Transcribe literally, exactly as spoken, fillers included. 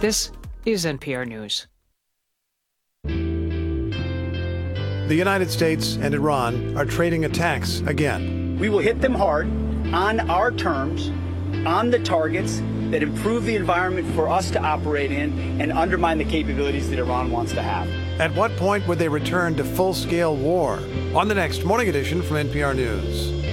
This is N P R News. The United States and Iran are trading attacks again. We will hit them hard on our terms, on the targets that improve the environment for us to operate in and undermine the capabilities that Iran wants to have. At what point would they return to full-scale war? On the next Morning Edition from N P R News.